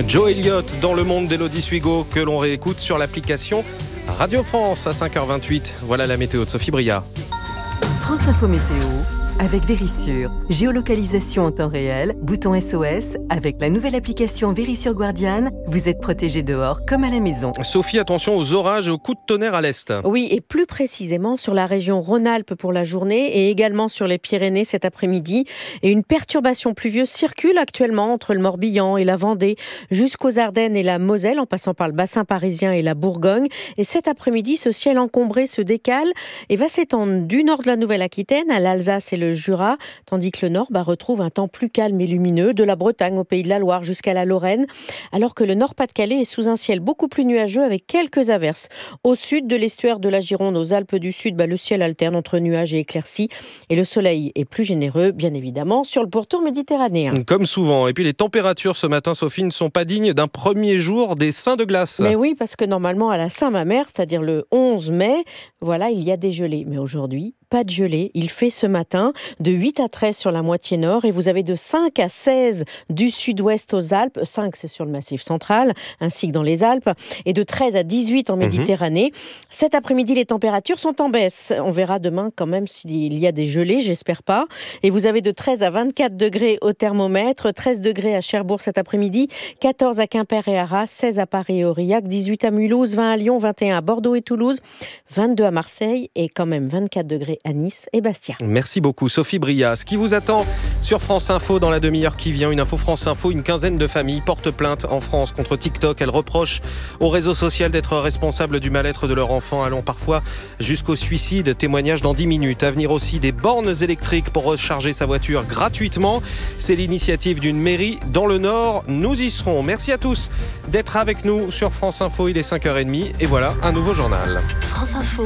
Joe Elliott dans le monde d'Élodie Suigo que l'on réécoute sur l'application Radio France à 5h28. Voilà la météo de Sophie Bria. France Info Météo avec Vérissure. Géolocalisation en temps réel, bouton SOS. Avec la nouvelle application Vérissure Guardian, vous êtes protégé dehors comme à la maison. Sophie, attention aux orages et aux coups de tonnerre à l'est. Oui, et plus précisément sur la région Rhône-Alpes pour la journée et également sur les Pyrénées cet après-midi. Et une perturbation pluvieuse circule actuellement entre le Morbihan et la Vendée, jusqu'aux Ardennes et la Moselle, en passant par le bassin parisien et la Bourgogne. Et cet après-midi, ce ciel encombré se décale et va s'étendre du nord de la Nouvelle-Aquitaine à l'Alsace et le Jura, tandis que le nord retrouve un temps plus calme et lumineux, de la Bretagne au Pays de la Loire jusqu'à la Lorraine, alors que le Nord-Pas-de-Calais est sous un ciel beaucoup plus nuageux avec quelques averses. Au sud de l'estuaire de la Gironde, aux Alpes du Sud, le ciel alterne entre nuages et éclaircies et le soleil est plus généreux, bien évidemment, sur le pourtour méditerranéen. Comme souvent. Et puis les températures ce matin, Sophie, ne sont pas dignes d'un premier jour des Saints de glace. Mais oui, parce que normalement à la Saint-Mamère, c'est-à-dire le 11 mai, il y a des gelées. Mais aujourd'hui, pas de gelée. Il fait ce matin de 8 à 13 sur la moitié nord et vous avez de 5 à 16 du sud-ouest aux Alpes. 5, c'est sur le Massif central, ainsi que dans les Alpes. Et de 13 à 18 en Méditerranée. Cet après-midi, les températures sont en baisse. On verra demain quand même s'il y a des gelées, j'espère pas. Et vous avez de 13 à 24 degrés au thermomètre, 13 degrés à Cherbourg cet après-midi, 14 à Quimper et Arras, 16 à Paris et Aurillac, 18 à Mulhouse, 20 à Lyon, 21 à Bordeaux et Toulouse, 22 à Marseille et quand même 24 degrés à Nice et Bastia. Merci beaucoup Sophie Bria. Ce qui vous attend sur France Info dans la demi-heure qui vient, une info France Info, une quinzaine de familles portent plainte en France contre TikTok. Elles reprochent au réseau social d'être responsables du mal-être de leur enfant, allant parfois jusqu'au suicide. Témoignage dans 10 minutes. À venir aussi des bornes électriques pour recharger sa voiture gratuitement. C'est l'initiative d'une mairie dans le Nord. Nous y serons. Merci à tous d'être avec nous sur France Info. Il est 5h30 et voilà un nouveau journal. France Info.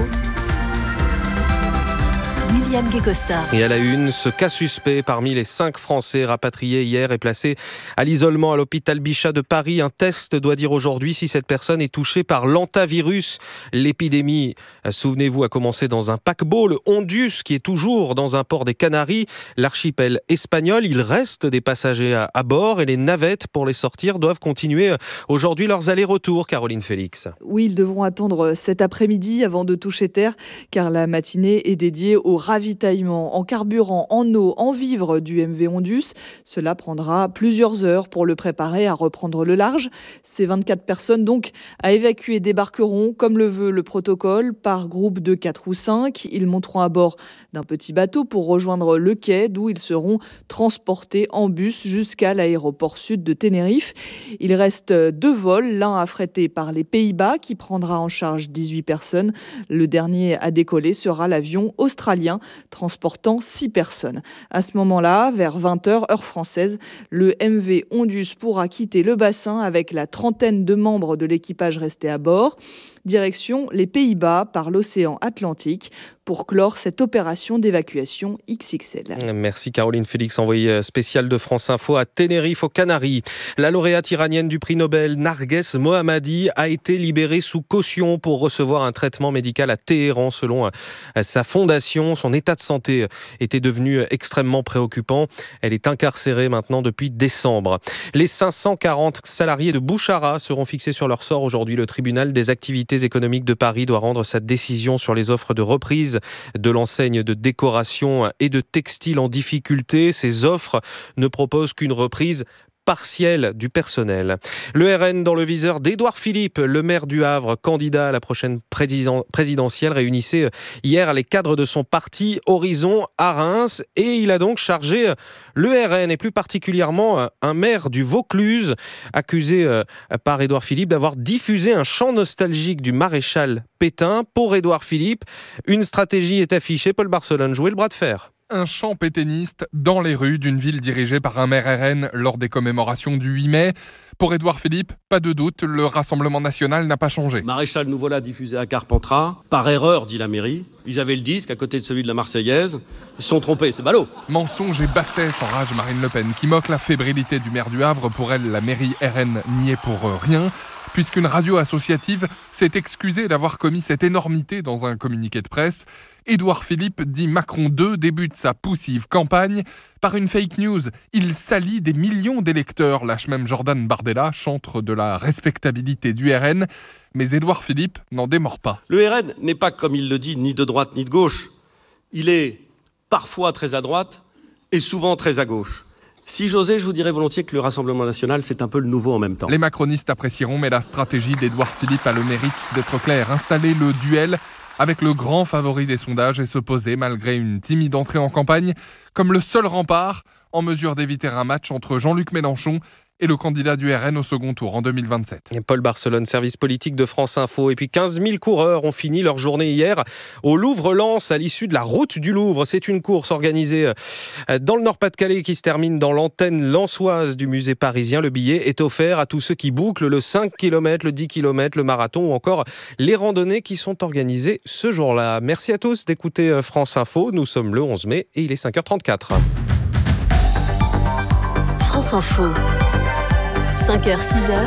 William Guécosta. Et à la une, ce cas suspect parmi les 5 Français rapatriés hier est placé à l'isolement à l'hôpital Bichat de Paris. Un test doit dire aujourd'hui si cette personne est touchée par l'hantavirus. L'épidémie, souvenez-vous, a commencé dans un paquebot, le Hondius, qui est toujours dans un port des Canaries, l'archipel espagnol. Il reste des passagers à bord et les navettes pour les sortir doivent continuer aujourd'hui leurs allers-retours. Caroline Félix. Oui, ils devront attendre cet après-midi avant de toucher terre, car la matinée est dédiée au ravitaillement en carburant, en eau, en vivres du MV Hondius. Cela prendra plusieurs heures pour le préparer à reprendre le large. Ces 24 personnes donc à évacuer débarqueront, comme le veut le protocole, par groupe de 4 ou 5. Ils monteront à bord d'un petit bateau pour rejoindre le quai, d'où ils seront transportés en bus jusqu'à l'aéroport sud de Tenerife. Il reste 2 vols, l'un affrété par les Pays-Bas qui prendra en charge 18 personnes. Le dernier à décoller sera l'avion australien transportant 6 personnes. À ce moment-là, vers 20h, heure française, le MV Hondius pourra quitter le bassin avec la trentaine de membres de l'équipage restés à bord. Direction les Pays-Bas par l'océan Atlantique pour clore cette opération d'évacuation XXL. Merci Caroline Félix, envoyée spéciale de France Info à Tenerife aux Canaries. La lauréate iranienne du prix Nobel Narges Mohammadi a été libérée sous caution pour recevoir un traitement médical à Téhéran. Selon sa fondation, son état de santé était devenu extrêmement préoccupant. Elle est incarcérée maintenant depuis décembre. Les 540 salariés de Bouchara seront fixés sur leur sort aujourd'hui. Le tribunal des activités économiques de Paris doit rendre sa décision sur les offres de reprise de l'enseigne de décoration et de textile en difficulté. Ces offres ne proposent qu'une reprise partielle du personnel. Le RN dans le viseur d'Édouard Philippe, le maire du Havre, candidat à la prochaine présidentielle, réunissait hier les cadres de son parti Horizon à Reims et il a donc chargé le RN et plus particulièrement un maire du Vaucluse accusé par Édouard Philippe d'avoir diffusé un chant nostalgique du maréchal Pétain. Pour Édouard Philippe, une stratégie est affichée. Paul Barcelone, jouer le bras de fer. Un chant pétainiste dans les rues d'une ville dirigée par un maire RN lors des commémorations du 8 mai. Pour Édouard Philippe, pas de doute, le Rassemblement national n'a pas changé. Maréchal, nous voilà diffusé à Carpentras, par erreur, dit la mairie. Ils avaient le disque à côté de celui de la Marseillaise. Ils se sont trompés, c'est ballot. Mensonge et bassesse enrage Marine Le Pen, qui moque la fébrilité du maire du Havre. Pour elle, la mairie RN n'y est pour rien, puisqu'une radio associative s'est excusée d'avoir commis cette énormité dans un communiqué de presse. Édouard Philippe dit Macron 2 débute sa poussive campagne par une fake news. Il salit des millions d'électeurs, lâche même Jordan Bardella, chantre de la respectabilité du RN. Mais Édouard Philippe n'en démord pas. Le RN n'est pas, comme il le dit, ni de droite ni de gauche. Il est parfois très à droite et souvent très à gauche. Si j'osais, je vous dirais volontiers que le Rassemblement national, c'est un peu le nouveau en même temps. Les macronistes apprécieront, mais la stratégie d'Édouard Philippe a le mérite d'être claire. Installer le duel avec le grand favori des sondages et se poser, malgré une timide entrée en campagne, comme le seul rempart en mesure d'éviter un match entre Jean-Luc Mélenchon et le candidat du RN au second tour en 2027. Et Paul Barcelone, service politique de France Info. Et puis 15 000 coureurs ont fini leur journée hier au Louvre-Lens à l'issue de la route du Louvre. C'est une course organisée dans le Nord-Pas-de-Calais qui se termine dans l'antenne lensoise du musée parisien. Le billet est offert à tous ceux qui bouclent le 5 km, le 10 km, le marathon ou encore les randonnées qui sont organisées ce jour-là. Merci à tous d'écouter France Info. Nous sommes le 11 mai et il est 5h34. France Info. 5h, 6h,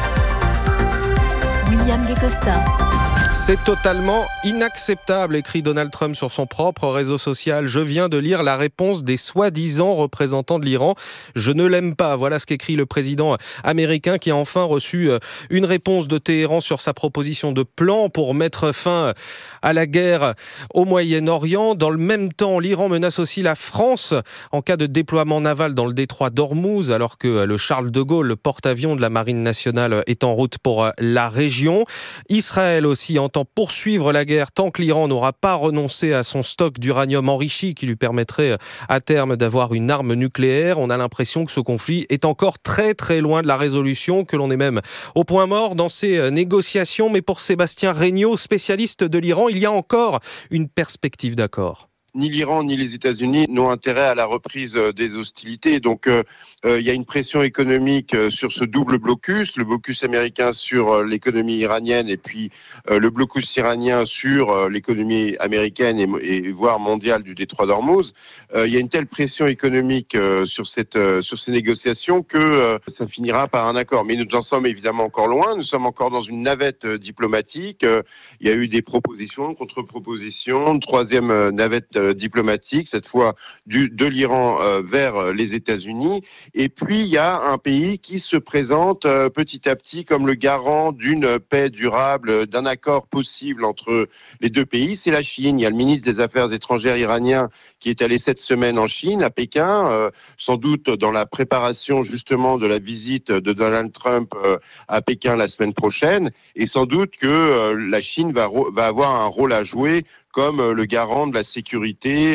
William Guécosta. C'est totalement inacceptable, écrit Donald Trump sur son propre réseau social. Je viens de lire la réponse des soi-disant représentants de l'Iran. Je ne l'aime pas. Voilà ce qu'écrit le président américain qui a enfin reçu une réponse de Téhéran sur sa proposition de plan pour mettre fin à la guerre au Moyen-Orient. Dans le même temps, l'Iran menace aussi la France en cas de déploiement naval dans le détroit d'Ormuz, alors que le Charles de Gaulle, le porte-avions de la Marine nationale, est en route pour la région. Israël aussi entend poursuivre la guerre tant que l'Iran n'aura pas renoncé à son stock d'uranium enrichi qui lui permettrait à terme d'avoir une arme nucléaire. On a l'impression que ce conflit est encore très très loin de la résolution, que l'on est même au point mort dans ces négociations. Mais pour Sébastien Regnault, spécialiste de l'Iran, il y a encore une perspective d'accord. Ni l'Iran ni les États-Unis n'ont intérêt à la reprise des hostilités. Donc, il y a une pression économique sur ce double blocus, le blocus américain sur l'économie iranienne et puis le blocus iranien sur l'économie américaine et voire mondiale du détroit d'Ormuz. Il y a une telle pression économique sur ces négociations que ça finira par un accord. Mais nous en sommes évidemment encore loin. Nous sommes encore dans une navette diplomatique. Il y a eu des propositions, contre-propositions, une troisième navette diplomatique, cette fois de l'Iran vers les États-Unis. Et puis, il y a un pays qui se présente petit à petit comme le garant d'une paix durable, d'un accord possible entre les deux pays. C'est la Chine. Il y a le ministre des Affaires étrangères iranien qui est allé cette semaine en Chine, à Pékin, sans doute dans la préparation justement de la visite de Donald Trump à Pékin la semaine prochaine. Et sans doute que la Chine va avoir un rôle à jouer comme le garant de la sécurité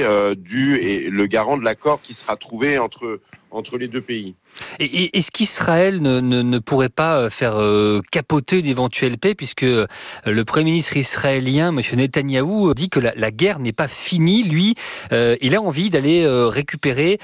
et le garant de l'accord qui sera trouvé entre les deux pays. Et est-ce qu'Israël ne pourrait pas faire capoter une éventuelle paix, puisque le Premier ministre israélien, M. Netanyahou, dit que la guerre n'est pas finie. Lui, il a envie d'aller récupérer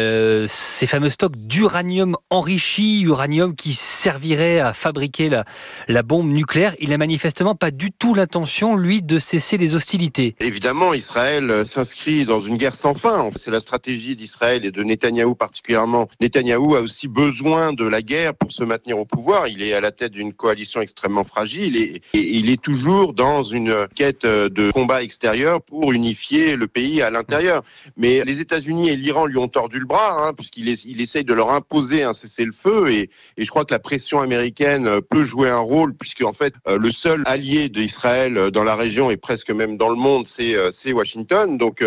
ces fameux stocks d'uranium enrichi, uranium qui servirait à fabriquer la bombe nucléaire. Il n'a manifestement pas du tout l'intention, lui, de cesser les hostilités. Évidemment, Israël s'inscrit dans une guerre sans fin. C'est la stratégie d'Israël et de Netanyahou particulièrement. Netanyahou a aussi besoin de la guerre pour se maintenir au pouvoir. Il est à la tête d'une coalition extrêmement fragile et il est toujours dans une quête de combat extérieur pour unifier le pays à l'intérieur. Mais les États-Unis et l'Iran lui ont tordu le bras, puisqu'il essaye de leur imposer un cessez-le-feu et je crois que la pression américaine peut jouer un rôle, puisque en fait le seul allié d'Israël dans la région et presque même dans le monde, c'est Washington. Donc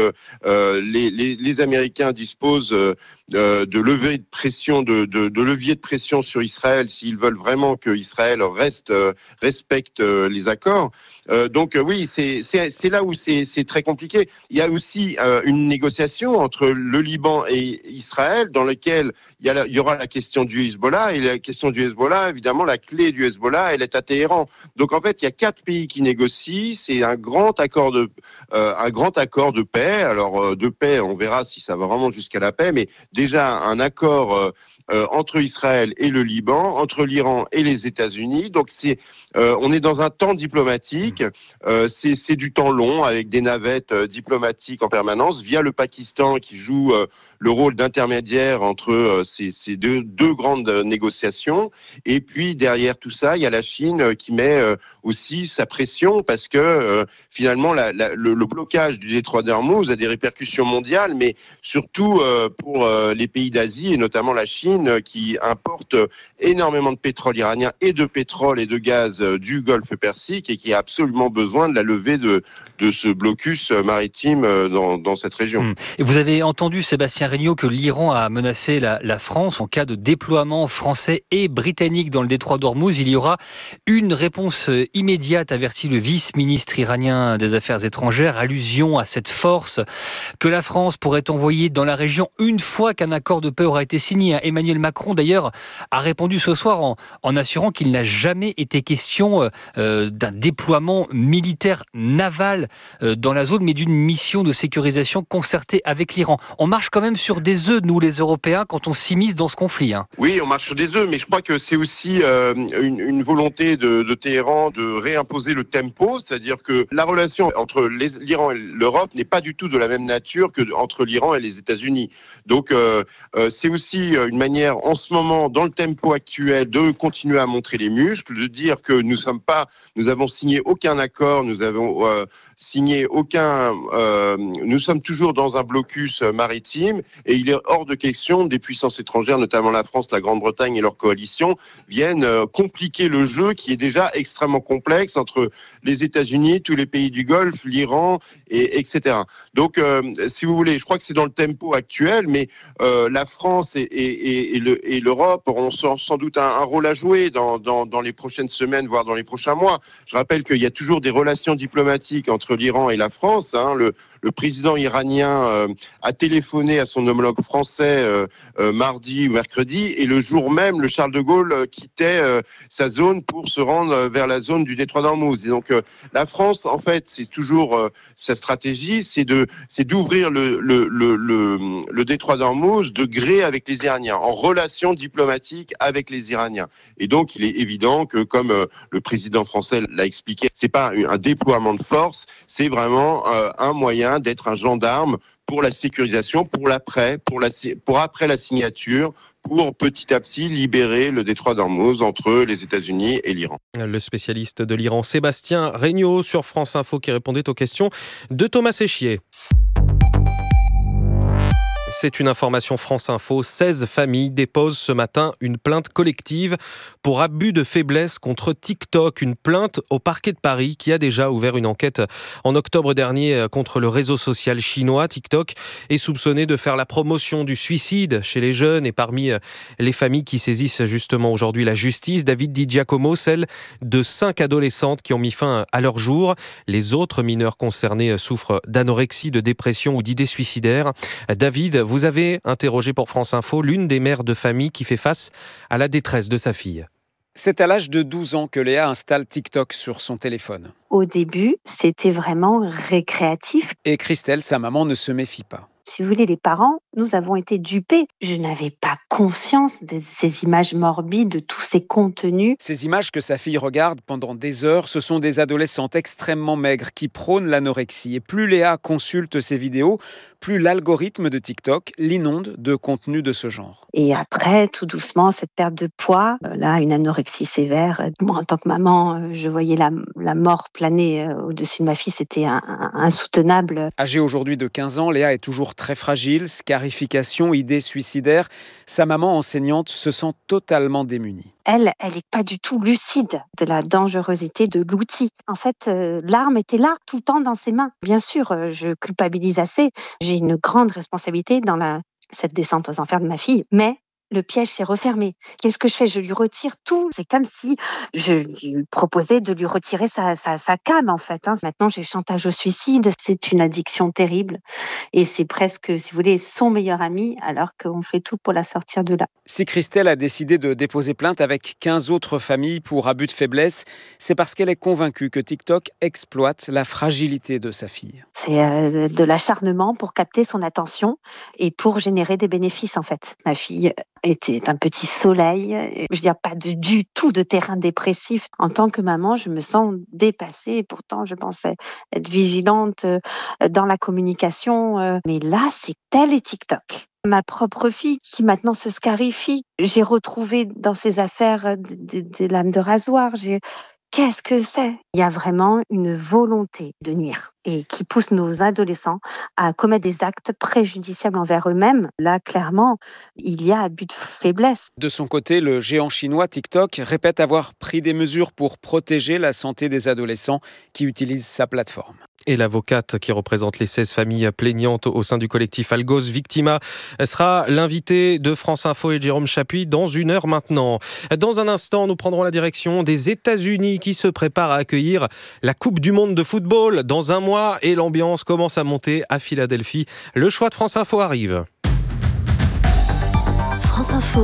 les Américains disposent de levier de pression sur Israël s'ils veulent vraiment que Israël respecte les accords. Donc oui, c'est là où c'est très compliqué. Il y a aussi une négociation entre le Liban et Israël dans laquelle il y aura la question du Hezbollah, et la question du Hezbollah, évidemment, la clé du Hezbollah, elle est à Téhéran. Donc en fait, il y a 4 pays qui négocient, c'est un grand accord de paix. Alors de paix, on verra si ça va vraiment jusqu'à la paix, mais déjà un accord entre Israël et le Liban, entre l'Iran et les États-Unis. Donc on est dans un temps diplomatique, c'est du temps long avec des navettes diplomatiques en permanence via le Pakistan qui joue le rôle d'intermédiaire entre ces deux grandes négociations. Et puis derrière tout ça, il y a la Chine qui met aussi sa pression parce que finalement le blocage du détroit d'Ormuz a des répercussions mondiales, mais surtout pour les pays d'Asie et notamment la Chine qui importe énormément de pétrole iranien et de pétrole et de gaz du Golfe Persique et qui a absolument besoin de la levée de ce blocus maritime dans cette région. Et vous avez entendu, Sébastien Regnault, que l'Iran a menacé la France en cas de déploiement français et britannique dans le détroit d'Ormuz. Il y aura une réponse immédiate, avertit le vice-ministre iranien des Affaires étrangères, allusion à cette force que la France pourrait envoyer dans la région une fois qu'un accord de paix aura été signé. Emmanuel Macron, d'ailleurs, a répondu ce soir en assurant qu'il n'a jamais été question d'un déploiement militaire naval dans la zone, mais d'une mission de sécurisation concertée avec l'Iran. On marche quand même sur des œufs, nous les Européens, quand on s'immisce dans ce conflit. Oui, on marche sur des œufs, mais je crois que c'est aussi une volonté de Téhéran de réimposer le tempo, c'est-à-dire que la relation entre l'Iran et l'Europe n'est pas du tout de la même nature que entre l'Iran et les États-Unis. Donc c'est aussi une manière en ce moment, dans le tempo actuel, de continuer à montrer les muscles, de dire que nous avons signé aucun accord, nous avons signé aucun, nous sommes toujours dans un blocus maritime et il est hors de question des puissances étrangères, notamment la France, la Grande-Bretagne et leur coalition, viennent compliquer le jeu qui est déjà extrêmement complexe entre les États-Unis, tous les pays du Golfe, l'Iran, etc. Donc, si vous voulez, je crois que c'est dans le tempo actuel, mais la France et l'Europe auront sans doute un rôle à jouer dans les prochaines semaines, voire dans les prochains mois. Je rappelle qu'il y a toujours des relations diplomatiques entre l'Iran et la France. Le président iranien a téléphoné à son homologue français mardi ou mercredi, et le jour même, le Charles de Gaulle quittait sa zone pour se rendre vers la zone du détroit d'Ormuz. Et donc la France, en fait, c'est toujours sa stratégie, c'est d'ouvrir le détroit d'Ormuz de gré avec les Iraniens, en relation diplomatique avec les Iraniens. Et donc, il est évident que, comme le président français l'a expliqué, c'est pas un déploiement de force, c'est vraiment un moyen d'être un gendarme pour la sécurisation, pour après la signature, pour petit à petit libérer le détroit d'Ormuz entre les États-Unis et l'Iran. Le spécialiste de l'Iran, Sébastien Regnault, sur France Info, qui répondait aux questions de Thomas Séchier. C'est une information France Info. 16 familles déposent ce matin une plainte collective pour abus de faiblesse contre TikTok. Une plainte au parquet de Paris qui a déjà ouvert une enquête en octobre dernier contre le réseau social chinois. TikTok est soupçonné de faire la promotion du suicide chez les jeunes. Et parmi les familles qui saisissent justement aujourd'hui la justice, David Di Giacomo, celle de 5 adolescentes qui ont mis fin à leur jour. Les autres mineurs concernés souffrent d'anorexie, de dépression ou d'idées suicidaires. David, vous avez interrogé pour France Info l'une des mères de famille qui fait face à la détresse de sa fille. C'est à l'âge de 12 ans que Léa installe TikTok sur son téléphone. Au début, c'était vraiment récréatif. Et Christelle, sa maman, ne se méfie pas. Si vous voulez, les parents, nous avons été dupés. Je n'avais pas conscience de ces images morbides, de tous ces contenus. Ces images que sa fille regarde pendant des heures, ce sont des adolescentes extrêmement maigres qui prônent l'anorexie. Et plus Léa consulte ces vidéos, plus l'algorithme de TikTok l'inonde de contenus de ce genre. Et après, tout doucement, cette perte de poids, là, une anorexie sévère. Moi, en tant que maman, je voyais la mort planer au-dessus de ma fille. C'était insoutenable. Âgée aujourd'hui de 15 ans, Léa est toujours très fragile, scarification, idées suicidaires. Sa maman enseignante se sent totalement démunie. Elle n'est pas du tout lucide de la dangerosité de l'outil. En fait, l'arme était là, tout le temps dans ses mains. Bien sûr, je culpabilise assez. J'ai une grande responsabilité dans cette descente aux enfers de ma fille. Mais le piège s'est refermé. Qu'est-ce que je fais? Je lui retire tout. C'est comme si je lui proposais de lui retirer sa cam, en fait. Maintenant, j'ai chantage au suicide. C'est une addiction terrible. Et c'est presque, si vous voulez, son meilleur ami, alors qu'on fait tout pour la sortir de là. Si Christelle a décidé de déposer plainte avec 15 autres familles pour abus de faiblesse, c'est parce qu'elle est convaincue que TikTok exploite la fragilité de sa fille. C'est de l'acharnement pour capter son attention et pour générer des bénéfices, en fait. Ma fille était un petit soleil, je veux dire pas du tout de terrain dépressif. En tant que maman, je me sens dépassée et pourtant je pensais être vigilante dans la communication. Mais là, c'est tel est TikTok. Ma propre fille qui maintenant se scarifie, j'ai retrouvé dans ses affaires des lames de rasoir. Qu'est-ce que c'est? Il y a vraiment une volonté de nuire et qui pousse nos adolescents à commettre des actes préjudiciables envers eux-mêmes. Là, clairement, il y a abus de faiblesse. De son côté, le géant chinois TikTok répète avoir pris des mesures pour protéger la santé des adolescents qui utilisent sa plateforme. Et l'avocate qui représente les 16 familles plaignantes au sein du collectif Algos Victima sera l'invité de France Info et de Jérôme Chapuis dans 1 heure maintenant. Dans un instant, nous prendrons la direction des États-Unis qui se préparent à accueillir la Coupe du Monde de football dans un mois et l'ambiance commence à monter à Philadelphie. Le choix de France Info arrive. France Info.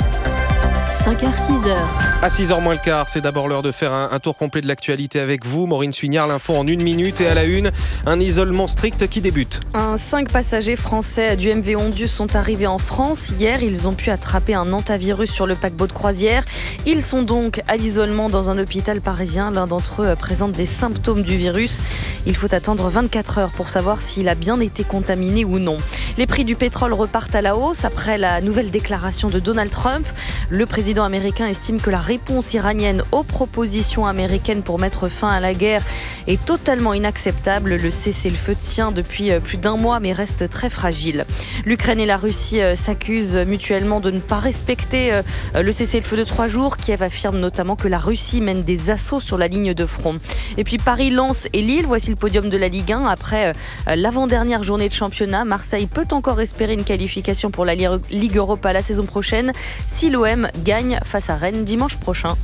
5h-6h. À 6h moins le quart, c'est d'abord l'heure de faire un tour complet de l'actualité avec vous. Maureen Suignard, l'info en 1 minute et à la une, un isolement strict qui débute. 5 passagers français du MV Ondius sont arrivés en France. Hier, ils ont pu attraper un hantavirus sur le paquebot de croisière. Ils sont donc à l'isolement dans un hôpital parisien. L'un d'entre eux présente des symptômes du virus. Il faut attendre 24 heures pour savoir s'il a bien été contaminé ou non. Les prix du pétrole repartent à la hausse après la nouvelle déclaration de Donald Trump. Le président américain estime que la réponse iranienne aux propositions américaines pour mettre fin à la guerre est totalement inacceptable. Le cessez-le-feu tient depuis plus d'1 mois mais reste très fragile. L'Ukraine et la Russie s'accusent mutuellement de ne pas respecter le cessez-le-feu de 3 jours. Kiev affirme notamment que la Russie mène des assauts sur la ligne de front. Et puis Paris, Lens et Lille, voici le podium de la Ligue 1. Après l'avant-dernière journée de championnat, Marseille peut encore espérer une qualification pour la Ligue Europa la saison prochaine si l'OM gagne face à Rennes dimanche prochain.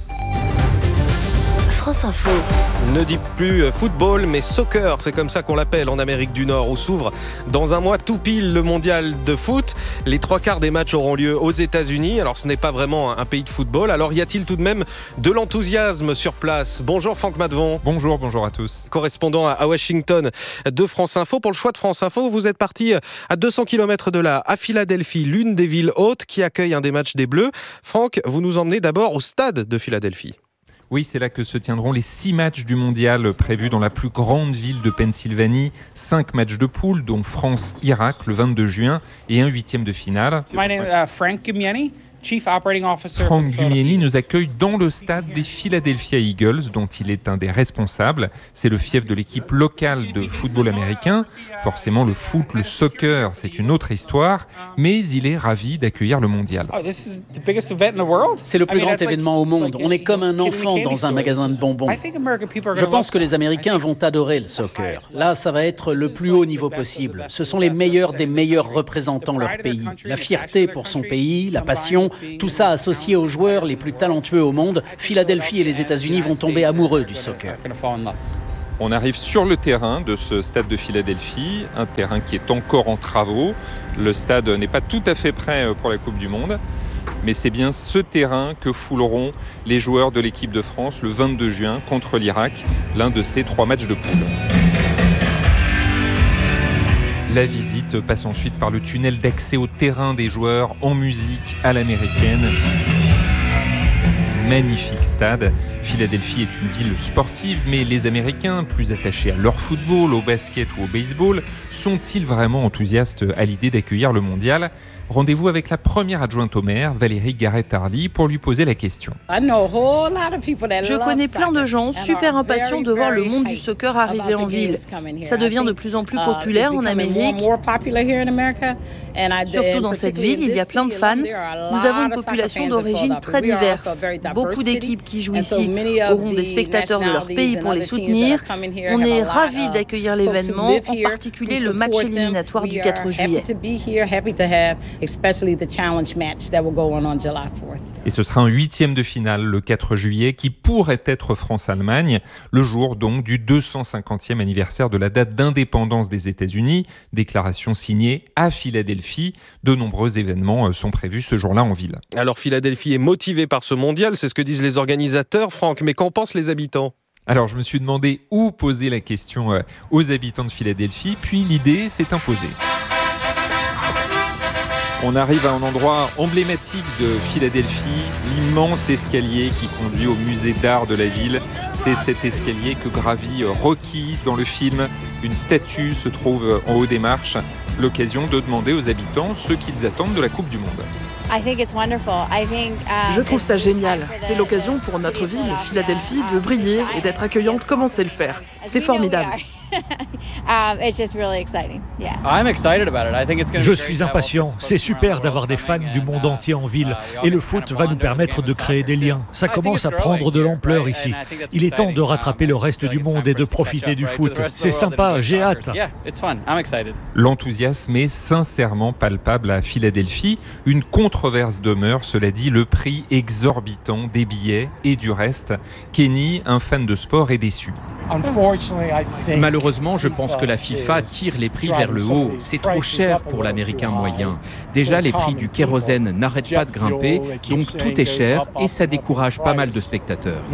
France Info. Ne dit plus football, mais soccer, c'est comme ça qu'on l'appelle en Amérique du Nord, où s'ouvre dans un mois tout pile le mondial de foot. Les 3/4 des matchs auront lieu aux États-Unis. Alors ce n'est pas vraiment un pays de football. Alors y a-t-il tout de même de l'enthousiasme sur place? Bonjour Franck Madvon. Bonjour à tous. Correspondant à Washington de France Info. Pour le choix de France Info, vous êtes parti à 200 km de là, à Philadelphie, l'une des villes hautes qui accueille un des matchs des Bleus. Franck, vous nous emmenez d'abord au stade de Philadelphie. Oui, c'est là que se tiendront les 6 matchs du mondial prévus dans la plus grande ville de Pennsylvanie. 5 matchs de poule, dont France-Irak le 22 juin et un 8e de finale. My name is Frank Gumieni. Chief Operating Officer. Frank Gumieni nous accueille dans le stade des Philadelphia Eagles, dont il est un des responsables. C'est le fief de l'équipe locale de football américain. Forcément, le foot, le soccer, c'est une autre histoire, mais il est ravi d'accueillir le mondial. C'est le plus grand événement au monde. On est comme un enfant dans un magasin de bonbons. Je pense que les Américains vont adorer le soccer. Là, ça va être le plus haut niveau possible. Ce sont les meilleurs des meilleurs représentants leur pays. La fierté pour son pays, la passion, tout ça associé aux joueurs les plus talentueux au monde. Philadelphie et les États-Unis vont tomber amoureux du soccer. On arrive sur le terrain de ce stade de Philadelphie, un terrain qui est encore en travaux. Le stade n'est pas tout à fait prêt pour la Coupe du Monde, mais c'est bien ce terrain que fouleront les joueurs de l'équipe de France le 22 juin contre l'Irak, l'un de ces 3 matchs de poule. La visite passe ensuite par le tunnel d'accès au terrain des joueurs en musique à l'américaine. Magnifique stade. Philadelphie est une ville sportive, mais les Américains, plus attachés à leur football, au basket ou au baseball, sont-ils vraiment enthousiastes à l'idée d'accueillir le mondial ? Rendez-vous avec la première adjointe au maire, Valérie Garrett-Hardy, pour lui poser la question. Je connais plein de gens super impatients de voir le monde du soccer arriver en ville. Ça devient de plus en plus populaire en Amérique. Surtout dans cette ville, il y a plein de fans. Nous avons une population d'origine très diverse. Beaucoup d'équipes qui jouent ici auront des spectateurs de leur pays pour les soutenir. On est ravis d'accueillir l'événement, en particulier le match éliminatoire du 4 juillet. especially the challenge match that will go on July 4th. Et ce sera un 8e de finale le 4 juillet qui pourrait être France-Allemagne, le jour donc du 250e anniversaire de la date d'indépendance des États-Unis, déclaration signée à Philadelphie. De nombreux événements sont prévus ce jour-là en ville. Alors Philadelphie est motivée par ce mondial, c'est ce que disent les organisateurs, Franck, mais qu'en pensent les habitants ? Alors je me suis demandé où poser la question aux habitants de Philadelphie, puis l'idée s'est imposée. On arrive à un endroit emblématique de Philadelphie, l'immense escalier qui conduit au musée d'art de la ville. C'est cet escalier que gravit Rocky dans le film. Une statue se trouve en haut des marches. L'occasion de demander aux habitants ce qu'ils attendent de la Coupe du Monde. Je trouve ça génial. C'est l'occasion pour notre ville, Philadelphie, de briller et d'être accueillante comme on sait le faire. C'est formidable. Je suis impatient. C'est super d'avoir des fans du monde entier en ville. Et le foot va nous permettre de créer des liens. Ça commence à prendre de l'ampleur ici. Il est temps de rattraper le reste du monde et de profiter du foot. C'est sympa, j'ai hâte. L'enthousiasme est sincèrement palpable à Philadelphie. Une controverse demeure, cela dit, le prix exorbitant des billets et du reste. Kenny, un fan de sport, est déçu. Malheureusement, je pense que la FIFA tire les prix vers le haut. C'est trop cher pour l'Américain moyen. Déjà, les prix du kérosène n'arrêtent pas de grimper, donc tout est cher et ça décourage pas mal de spectateurs.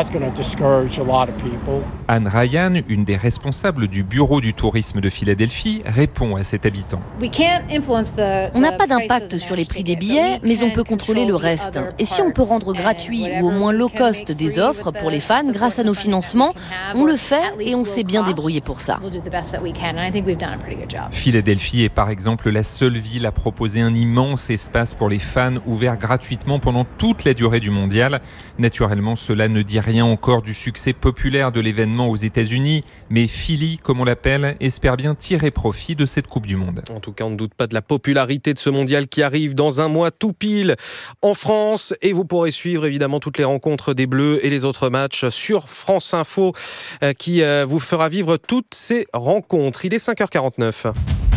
Anne Ryan, une des responsables du bureau du tourisme de Philadelphie, répond à cet habitant. On n'a pas d'impact sur les prix des billets, mais on peut contrôler le reste. Et si on peut rendre gratuit ou au moins low cost des offres pour les fans grâce à nos financements, on le fait et on s'est bien débrouillé pour ça. Philadelphie est par exemple la seule ville à proposer un immense espace pour les fans ouvert gratuitement pendant toute la durée du mondial. Naturellement, cela ne dit rien encore du succès populaire de l'événement aux États-Unis, mais Philly, comme on l'appelle, espère bien tirer profit de cette Coupe du Monde. En tout cas, on ne doute pas de la popularité de ce mondial qui arrive dans un mois tout pile en France. Et vous pourrez suivre évidemment toutes les rencontres des Bleus et les autres matchs sur France Info qui vous fera vivre toutes ces rencontres. Il est 5h49.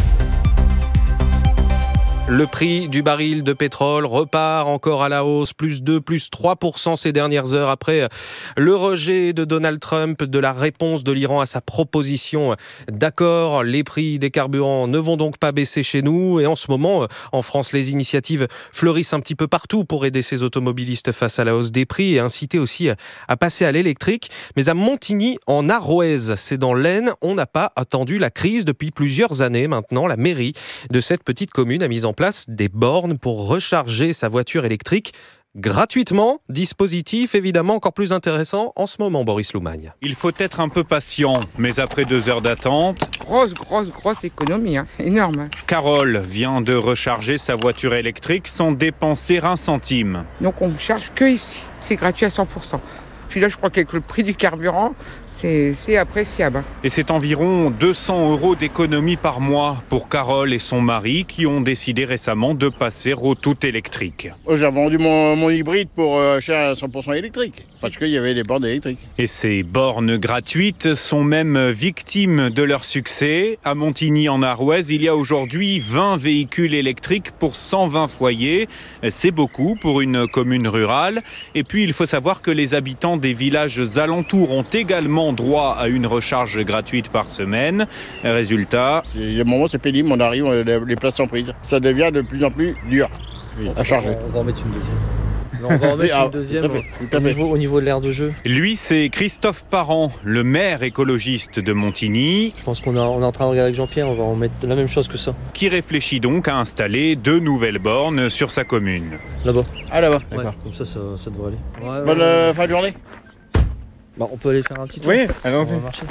Le prix du baril de pétrole repart encore à la hausse, plus 2, plus 3% ces dernières heures après le rejet de Donald Trump de la réponse de l'Iran à sa proposition d'accord. Les prix des carburants ne vont donc pas baisser chez nous et en ce moment, en France, les initiatives fleurissent un petit peu partout pour aider ces automobilistes face à la hausse des prix et inciter aussi à passer à l'électrique. Mais à Montigny, en Arouaise, c'est dans l'Aisne, on n'a pas attendu la crise depuis plusieurs années maintenant. La mairie de cette petite commune a mis en place des bornes pour recharger sa voiture électrique gratuitement. Dispositif évidemment encore plus intéressant en ce moment, Boris Loumagne. Il faut être un peu patient, mais après 2 heures d'attente... Grosse économie, énorme. Carole vient de recharger sa voiture électrique sans dépenser un centime. Donc on ne charge que ici, c'est gratuit à 100%. Puis là je crois qu'avec le prix du carburant, c'est appréciable. Et c'est environ 200 € d'économie par mois pour Carole et son mari qui ont décidé récemment de passer au tout électrique. J'ai vendu mon hybride pour acheter un 100% électrique parce qu'il y avait des bornes électriques. Et ces bornes gratuites sont même victimes de leur succès. À Montigny en Arouaise, il y a aujourd'hui 20 véhicules électriques pour 120 foyers. C'est beaucoup pour une commune rurale. Et puis il faut savoir que les habitants des villages alentours ont également droit à une recharge gratuite par semaine. Résultat... Il y a un moment, c'est pénible, on arrive, les places sont prises. Ça devient de plus en plus dur à charger. On va en mettre une deuxième. On va en mettre une deuxième au niveau de l'aire de jeu. Lui, c'est Christophe Parent, le maire écologiste de Montigny. Je pense qu'on est en train de regarder avec Jean-Pierre, on va en mettre la même chose que ça. Qui réfléchit donc à installer 2 nouvelles bornes sur sa commune. Là-bas. Ah là-bas, d'accord. Ouais, comme ça devrait aller. Bonne fin de journée. Bah, on peut aller faire un petit tour. Oui, allons-y.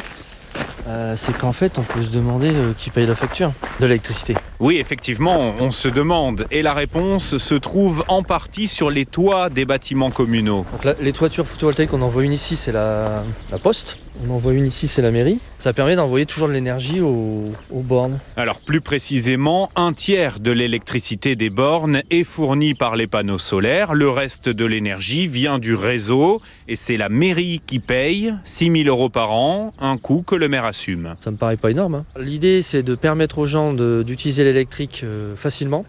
C'est qu'en fait, on peut se demander qui paye la facture de l'électricité. Oui, effectivement, on se demande. Et la réponse se trouve en partie sur les toits des bâtiments communaux. Donc là, les toitures photovoltaïques, on en voit une ici, c'est la poste. On en voit une ici, c'est la mairie. Ça permet d'envoyer toujours de l'énergie aux bornes. Alors plus précisément, 1/3 de l'électricité des bornes est fournie par les panneaux solaires. Le reste de l'énergie vient du réseau. Et c'est la mairie qui paye 6 000 € par an, un coût que le maire assume. Ça me paraît pas énorme. L'idée, c'est de permettre aux gens d'utiliser l'électricité électrique facilement.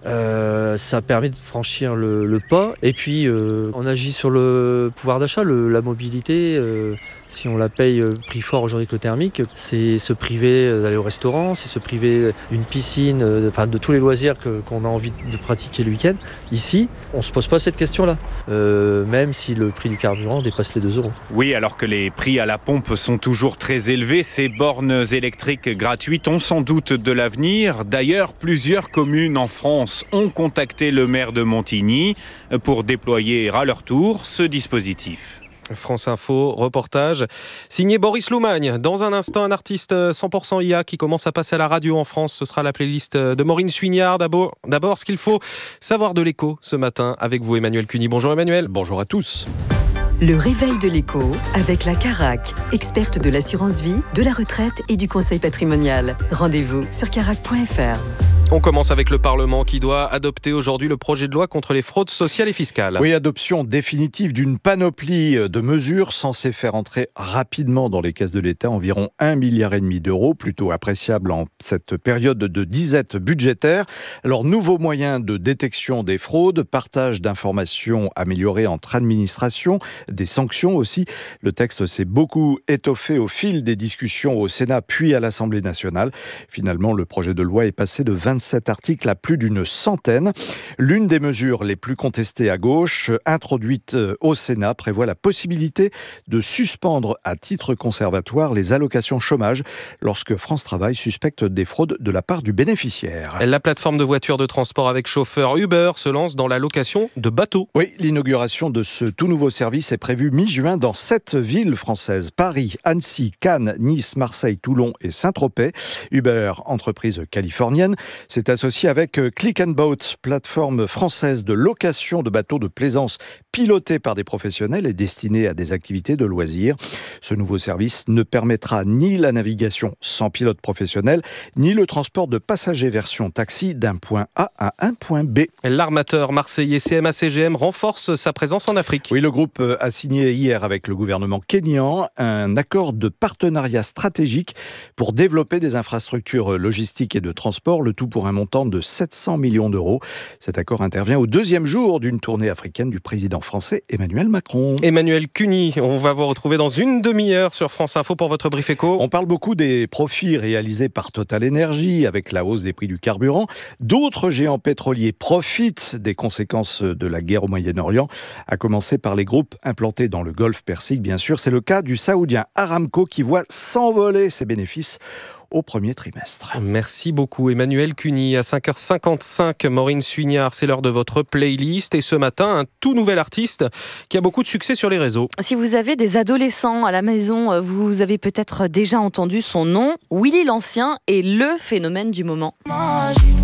Ça permet de franchir le pas. Et puis, on agit sur le pouvoir d'achat, la mobilité. Si on la paye prix fort aujourd'hui que le thermique, c'est se priver d'aller au restaurant, c'est se priver d'une piscine, de tous les loisirs qu'on a envie de pratiquer le week-end. Ici, on ne se pose pas cette question-là, même si le prix du carburant dépasse les 2 €. Oui, alors que les prix à la pompe sont toujours très élevés, ces bornes électriques gratuites ont sans doute de l'avenir. D'ailleurs, plusieurs communes en France ont contacté le maire de Montigny pour déployer à leur tour ce dispositif. France Info, reportage signé Boris Loumagne. Dans un instant, un artiste 100% IA qui commence à passer à la radio en France. Ce sera la playlist de Maureen Suignard. D'abord, ce qu'il faut savoir de l'écho ce matin avec vous, Emmanuel Cuny. Bonjour Emmanuel. Bonjour à tous. Le réveil de l'écho avec la Carac, experte de l'assurance vie, de la retraite et du conseil patrimonial. Rendez-vous sur carac.fr. On commence avec le Parlement qui doit adopter aujourd'hui le projet de loi contre les fraudes sociales et fiscales. Oui, adoption définitive d'une panoplie de mesures censées faire entrer rapidement dans les caisses de l'État environ 1,5 milliard d'euros, plutôt appréciable en cette période de disette budgétaire. Alors, nouveaux moyens de détection des fraudes, partage d'informations amélioré entre administrations, des sanctions aussi. Le texte s'est beaucoup étoffé au fil des discussions au Sénat puis à l'Assemblée nationale. Finalement, le projet de loi est passé de 27 articles à plus d'une centaine. L'une des mesures les plus contestées à gauche, introduite au Sénat, prévoit la possibilité de suspendre à titre conservatoire les allocations chômage lorsque France Travail suspecte des fraudes de la part du bénéficiaire. La plateforme de voitures de transport avec chauffeur Uber se lance dans la location de bateaux. Oui, l'inauguration de ce tout nouveau service est prévue mi-juin dans 7 villes françaises. Paris, Annecy, Cannes, Nice, Marseille, Toulon et Saint-Tropez. Uber, entreprise californienne, s'est associé avec Click & Boat, plateforme française de location de bateaux de plaisance pilotée par des professionnels et destinée à des activités de loisirs. Ce nouveau service ne permettra ni la navigation sans pilote professionnel, ni le transport de passagers version taxi d'un point A à un point B. L'armateur marseillais CMA-CGM renforce sa présence en Afrique. Oui, le groupe a signé hier avec le gouvernement kényan un accord de partenariat stratégique pour développer des infrastructures logistiques et de transport, le tout pour un montant de 700 millions d'euros. Cet accord intervient au 2e jour d'une tournée africaine du président français Emmanuel Macron. Emmanuel Cuny, on va vous retrouver dans une demi-heure sur France Info pour votre brief éco. On parle beaucoup des profits réalisés par Total Energy avec la hausse des prix du carburant. D'autres géants pétroliers profitent des conséquences de la guerre au Moyen-Orient, à commencer par les groupes implantés dans le Golfe Persique, bien sûr. C'est le cas du saoudien Aramco qui voit s'envoler ses bénéfices au premier trimestre. Merci beaucoup Emmanuel Cuny. À 5h55, Maureen Suignard, c'est l'heure de votre playlist. Et ce matin, un tout nouvel artiste qui a beaucoup de succès sur les réseaux. Si vous avez des adolescents à la maison, vous avez peut-être déjà entendu son nom. Willy l'Ancien est le phénomène du moment.